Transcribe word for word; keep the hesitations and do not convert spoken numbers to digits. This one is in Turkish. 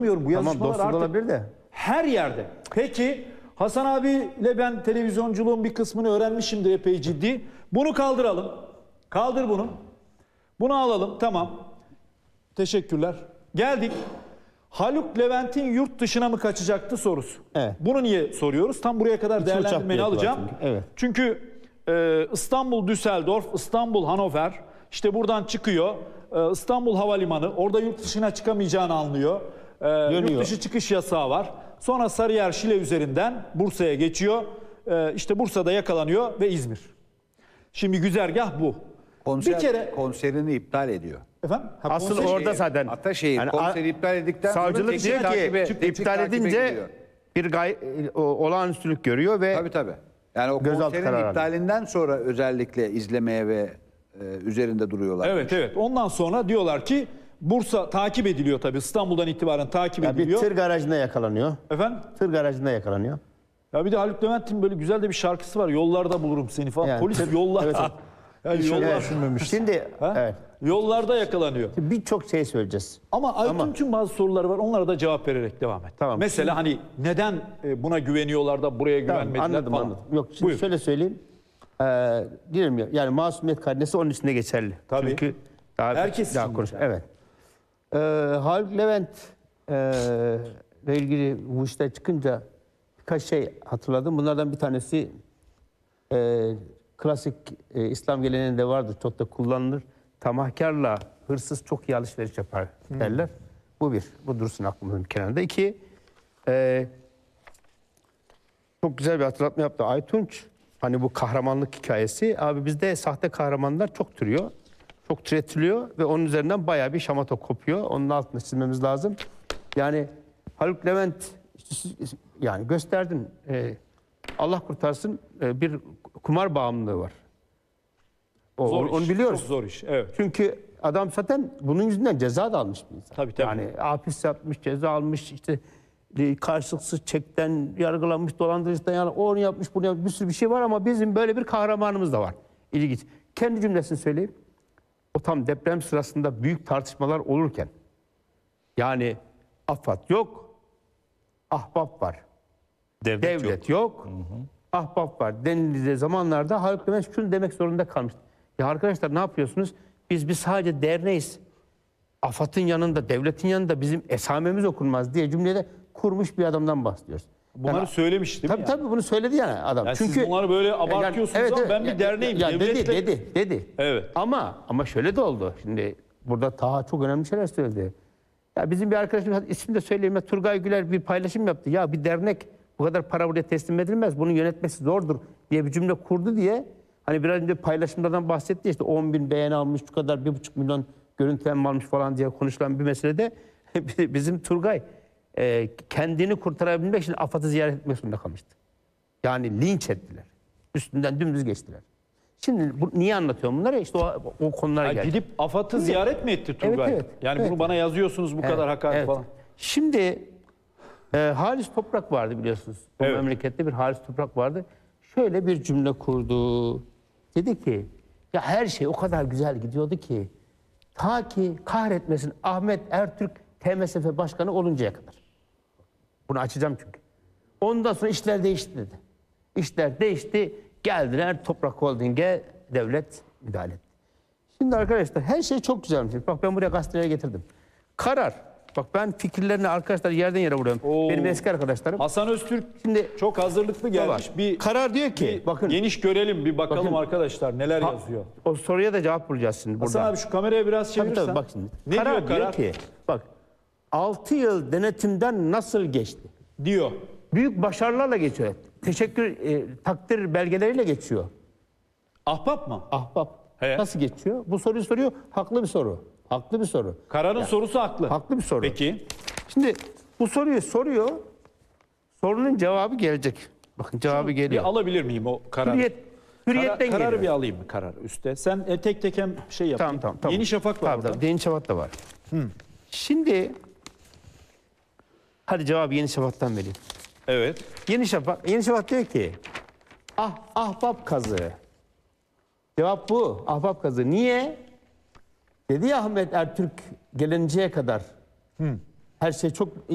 Bu Tamam, yazışmalar dostluk artık olabilir de. her yerde. Peki Hasan abiyle ben televizyonculuğun bir kısmını öğrenmişimdir epey ciddi. Bunu kaldıralım. Kaldır bunu. Bunu alalım. Tamam. Teşekkürler. Geldik. Haluk Levent'in yurt dışına mı kaçacaktı sorusu. Evet. Bunu niye soruyoruz? Tam buraya kadar İki değerlendirmeni uçak bileti var alacağım. çünkü. Evet. Çünkü e, İstanbul Düsseldorf, İstanbul Hannover, işte buradan çıkıyor. E, İstanbul Havalimanı, orada yurt dışına çıkamayacağını anlıyor. E, yurt dışı çıkış yasağı var. Sonra Sarıyer Şile üzerinden Bursa'ya geçiyor. E, işte Bursa'da yakalanıyor ve İzmir. Şimdi güzergah bu. Konser, bir kere konserini iptal ediyor. efendim ha, Asıl konser- orada zaten. Ataşehir Yani konseri iptal edildikten sonra savcılık teknik diyor ki takibe- teknik iptal takibe edince gidiyor. bir gay, o, olağanüstülük görüyor ve Tabii tabii. Yani o Gözaltı konserin kararı. iptalinden sonra özellikle izlemeye ve e, üzerinde duruyorlar. Evet evet. Ondan sonra diyorlar ki Bursa takip ediliyor tabii. İstanbul'dan itibaren takip ya bir ediliyor. tır garajında yakalanıyor. Efendim? Tır garajında yakalanıyor. Ya bir de Haluk Levent'in böyle güzel de bir şarkısı var. Yollarda bulurum seni falan. Yani Polis tır- yollar. Evet, evet. Yani yollar. Evet. Düşünmemiş. Şimdi Ha? evet. Yollarda yakalanıyor. Birçok şey söyleyeceğiz. Ama Aytunç'un bazı soruları var. Onlara da cevap vererek devam et. Tamam. Mesela hani neden e, buna güveniyorlar da buraya Tamam, güvenmediler anladım falan. anladım. Yok şimdi Buyur. şöyle söyleyeyim. Ee, diyelim ya yani masumiyet karinesi onun içinde geçerli. Tabii. Çünkü daha, Herkes daha için konuş. geçerli. Evet. Ee, Haluk Levent e, ile ilgili bu işler çıkınca birkaç şey hatırladım. Bunlardan bir tanesi e, klasik e, İslam geleneğinde vardır. Çok da kullanılır. Tamahkarla hırsız çok iyi alışveriş yapar derler. Bu bir. Bu dursun aklımın kenarında. İki, e, çok güzel bir hatırlatma yaptı Aytunç. Hani bu kahramanlık hikayesi. Abi bizde sahte kahramanlar çok türüyor. Çok türetiliyor ve onun üzerinden bayağı bir şamata kopuyor. Onun altını çizmemiz lazım. Yani Haluk Levent işte siz- yani gösterdin. e, Allah kurtarsın e, bir kumar bağımlılığı var. O, Zor onu iş, biliyoruz. Çok zor iş. Evet. Çünkü adam zaten bunun yüzünden ceza da almış bir insan. Tabii, tabii. Yani hapis yapmış, ceza almış, işte e, karşılıksız çekten yargılanmış, dolandırıcılıktan yani onu yapmış, bunu yapmış, bir sürü bir şey var ama bizim böyle bir kahramanımız da var. İlginç. Kendi cümlesini söyleyeyim. O tam deprem sırasında büyük tartışmalar olurken yani AFAD yok, ahbap var. Devlet, Devlet yok. yok, ahbap var denildiği zamanlarda Haluk Levent şunu demek zorunda kalmıştı. Ya arkadaşlar ne yapıyorsunuz? Biz biz sadece derneğiz. AFAD'ın yanında, devletin yanında bizim esamemiz okunmaz diye cümlede kurmuş bir adamdan bahsediyoruz. Bunları Yani- söylemiş değil Tabii mi? tabii bunu söyledi yani adam. Yani Çünkü siz bunları böyle abartıyorsunuz ama ben bir derneğim, Ya dedi devletle- dedi dedi. Evet. Ama ama şöyle de oldu. Şimdi burada Taha çok önemli şeyler söyledi. Ya bizim bir arkadaşımız ismini de söyleyeyim ya Turgay Güler bir paylaşım yaptı. Ya bir dernek bu kadar para buraya teslim edilmez. Bunun yönetmesi zordur diye bir cümle kurdu diye. Hani biraz önce paylaşımlardan bahsetti ya, işte on bin beğeni almış, şu kadar bir buçuk milyon görüntülenme almış falan diye konuşulan bir meselede bizim Turgay e, kendini kurtarabilmek için AFAD'ı ziyaret etmek zorunda kalmıştı. Yani linç ettiler. Üstünden dümdüz geçtiler. Şimdi bu, niye anlatıyorum bunları? İşte o, o konulara Ya geldi. gidip AFAD'ı ziyaret mi etti Turgay? evet, yani evet. bunu bana yazıyorsunuz bu kadar hakaret Evet. falan. Şimdi e, Halis Toprak vardı biliyorsunuz. Bu Evet. memlekette bir Halis Toprak vardı. Şöyle bir cümle kurdu. Dedi ki ya her şey o kadar güzel gidiyordu ki ta ki kahretmesin Ahmet Ertürk T M S F Başkanı oluncaya kadar. Bunu açacağım çünkü. Ondan sonra işler değişti dedi. İşler değişti. Geldiler Toprak Holding'e devlet müdahale etti. Şimdi arkadaşlar her şey çok güzelmiş. Bak ben buraya gazetelere getirdim. Karar. Bak ben fikirlerini arkadaşlar yerden yere vuruyorum. Oo. Benim eski arkadaşlarım. Hasan Öztürk Şimdi çok hazırlıklı gelmiş. var. Bir, Karar diyor ki bir bakın geniş görelim bir bakalım Bakın. arkadaşlar neler ha- yazıyor. o soruya da cevap bulacağız şimdi burada. Hasan abi şu kameraya biraz Tabii, çevirsen. tabii, bak şimdi. Ne karar diyor karar? ki bak altı yıl denetimden nasıl geçti? Diyor. Büyük başarılarla geçiyor. Teşekkür e, takdir belgeleriyle geçiyor. Ahbap mı? Ahbap. He. Nasıl geçiyor? Bu soruyu soruyor. Haklı bir soru. Haklı bir soru. Kararın sorusu haklı. Haklı bir soru. Peki. Şimdi bu soruyu soruyor. Sorunun cevabı gelecek. Bakın cevabı Bir geliyor. alabilir miyim o kararı? Hürriyet, hürriyetten Karar- kararı geliyor. bir alayım mı kararı üstte? Sen e, tek tek hem şey yap. Tamam tamam. tamam. Yeni Şafak var Tabii, orada. tabii, Yeni Şafak da var. Şimdi hadi cevabı Yeni Şafak'tan vereyim. Evet. Yeni Şafak, Yeni Şafak diyor ki ah ahbap kazığı. Cevap bu. Ahbap kazığı. Niye? Dedi ya Ahmet Ertürk gelinceye kadar her şey çok